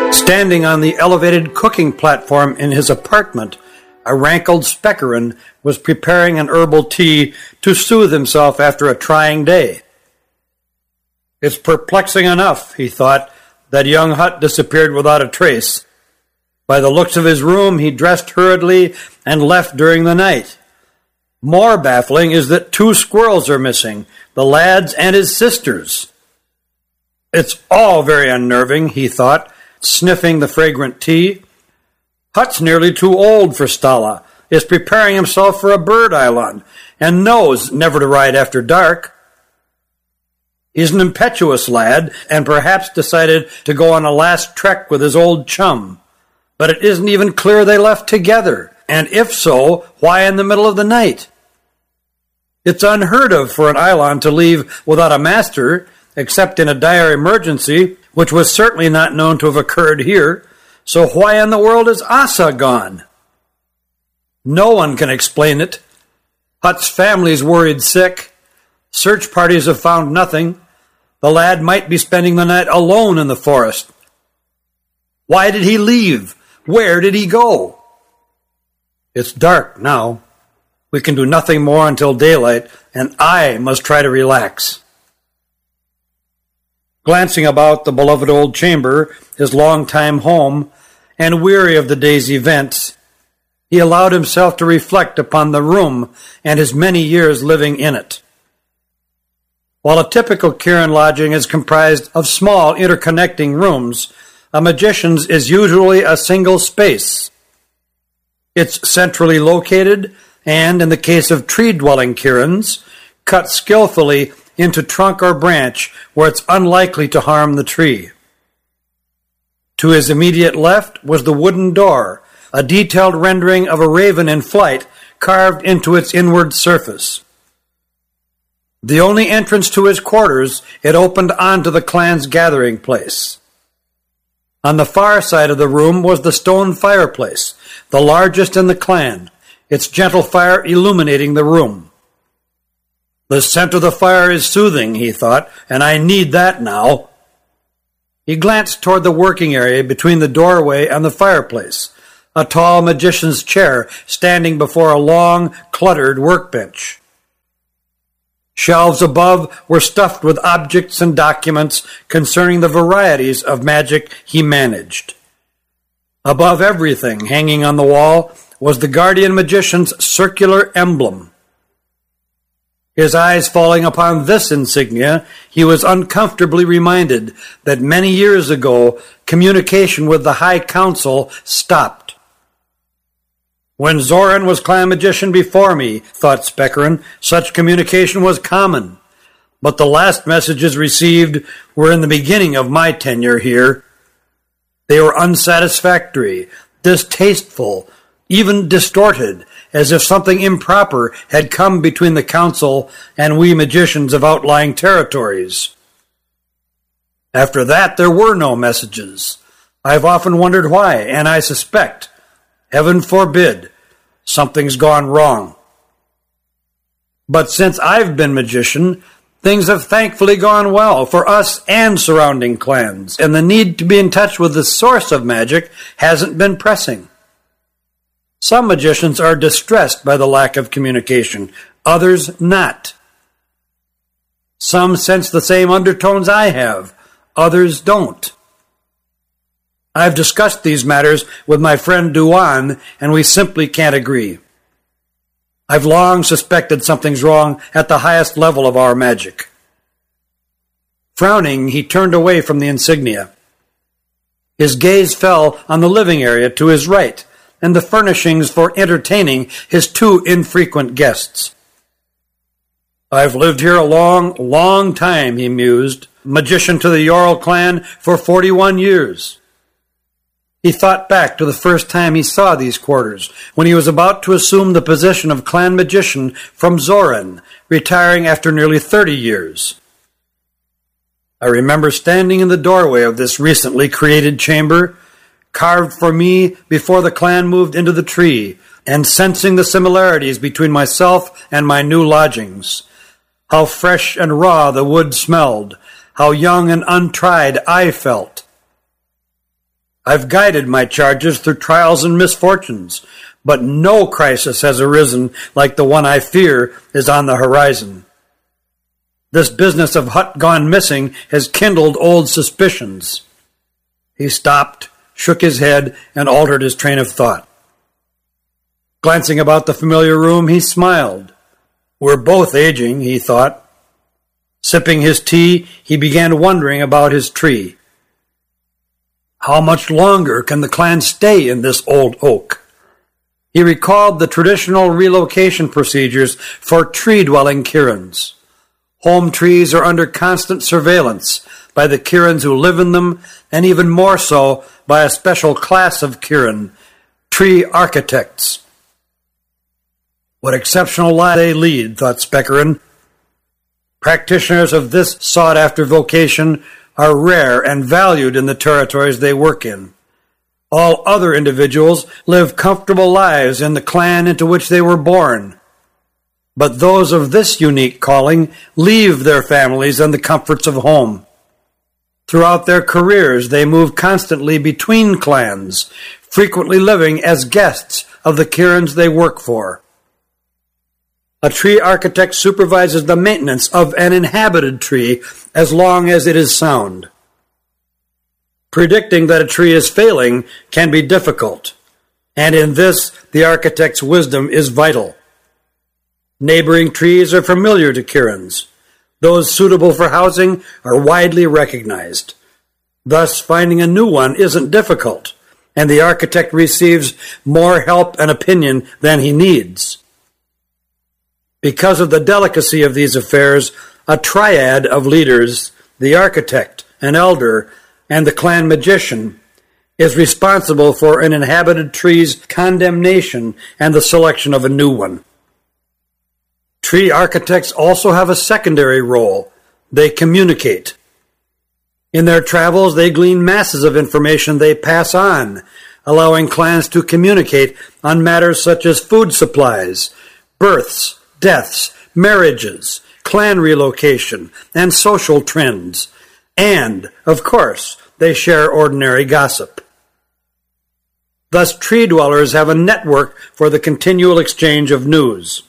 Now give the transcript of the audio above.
Standing on the elevated cooking platform in his apartment, a rankled Speckerin was preparing an herbal tea to soothe himself after a trying day. It's perplexing enough, he thought, that young Hutt disappeared without a trace. By the looks of his room, he dressed hurriedly and left during the night. More baffling is that 2 squirrels are missing, the lad's and his sister's. It's all very unnerving, he thought, sniffing the fragrant tea. Hutt's nearly too old for Stala, is preparing himself for a bird island, and knows never to ride after dark. He's an impetuous lad, and perhaps decided to go on a last trek with his old chum. But it isn't even clear they left together, and if so, why in the middle of the night? It's unheard of for an island to leave without a master, except in a dire emergency, which was certainly not known to have occurred here. So why in the world is Asa gone? No one can explain it. Hutt's family's worried sick. Search parties have found nothing. The lad might be spending the night alone in the forest. Why did he leave? Where did he go? It's dark now. We can do nothing more until daylight, and I must try to relax. Glancing about the beloved old chamber, his long-time home, and weary of the day's events, he allowed himself to reflect upon the room and his many years living in it. While a typical Kirin lodging is comprised of small interconnecting rooms, a magician's is usually a single space. It's centrally located and, in the case of tree-dwelling Kirins, cut skillfully into trunk or branch where it's unlikely to harm the tree. To his immediate left was the wooden door, a detailed rendering of a raven in flight carved into its inward surface. The only entrance to his quarters, it opened onto the clan's gathering place. On the far side of the room was the stone fireplace, the largest in the clan, its gentle fire illuminating the room. The scent of the fire is soothing, he thought, and I need that now. He glanced toward the working area between the doorway and the fireplace, a tall magician's chair standing before a long, cluttered workbench. Shelves above were stuffed with objects and documents concerning the varieties of magic he managed. Above everything, hanging on the wall, was the guardian magician's circular emblem. His eyes falling upon this insignia, he was uncomfortably reminded that many years ago, communication with the High Council stopped. When Zoran was clan magician before me, thought Speckerin, such communication was common. But the last messages received were in the beginning of my tenure here. They were unsatisfactory, distasteful, even distorted, as if something improper had come between the council and we magicians of outlying territories. After that, there were no messages. I've often wondered why, and I suspect, heaven forbid, something's gone wrong. But since I've been magician, things have thankfully gone well for us and surrounding clans, and the need to be in touch with the source of magic hasn't been pressing. Some magicians are distressed by the lack of communication, others not. Some sense the same undertones I have, others don't. I've discussed these matters with my friend Duan, and we simply can't agree. I've long suspected something's wrong at the highest level of our magic. Frowning, he turned away from the insignia. His gaze fell on the living area to his right, and the furnishings for entertaining his 2 infrequent guests. I've lived here a long, long time, he mused, magician to the Yorl clan for 41 years. He thought back to the first time he saw these quarters, when he was about to assume the position of clan magician from Zoran, retiring after nearly 30 years. I remember standing in the doorway of this recently created chamber, carved for me before the clan moved into the tree, and sensing the similarities between myself and my new lodgings. How fresh and raw the wood smelled, how young and untried I felt. I've guided my charges through trials and misfortunes, but no crisis has arisen like the one I fear is on the horizon. This business of Hutt gone missing has kindled old suspicions." He stopped, shook his head, and altered his train of thought. Glancing about the familiar room, he smiled. "We're both aging," he thought. Sipping his tea, he began wondering about his tree. How much longer can the clan stay in this old oak? He recalled the traditional relocation procedures for tree-dwelling Kirins. Home trees are under constant surveillance by the Kirins who live in them, and even more so by a special class of Kirin, tree architects. What exceptional lives they lead, thought Spekarin. Practitioners of this sought-after vocation are rare and valued in the territories they work in. All other individuals live comfortable lives in the clan into which they were born. But those of this unique calling leave their families and the comforts of home. Throughout their careers, they move constantly between clans, frequently living as guests of the Kirins they work for. A tree architect supervises the maintenance of an inhabited tree as long as it is sound. Predicting that a tree is failing can be difficult, and in this the architect's wisdom is vital. Neighboring trees are familiar to Kirins. Those suitable for housing are widely recognized. Thus, finding a new one isn't difficult, and the architect receives more help and opinion than he needs. Because of the delicacy of these affairs, a triad of leaders, the architect, an elder, and the clan magician, is responsible for an inhabited tree's condemnation and the selection of a new one. Tree architects also have a secondary role. They communicate. In their travels, they glean masses of information they pass on, allowing clans to communicate on matters such as food supplies, births, deaths, marriages, clan relocation, and social trends. And, of course, they share ordinary gossip. Thus, tree dwellers have a network for the continual exchange of news.